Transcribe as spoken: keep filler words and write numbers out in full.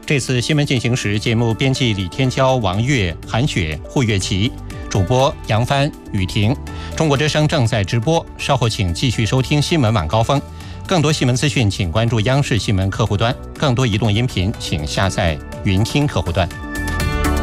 这次新闻进行时，节目编辑李天骄、王悦、韩雪、胡月琪，主播杨帆、雨婷。中国之声正在直播，稍后请继续收听新闻晚高峰。更多新闻资讯，请关注央视新闻客户端；更多移动音频，请下载云听客户端。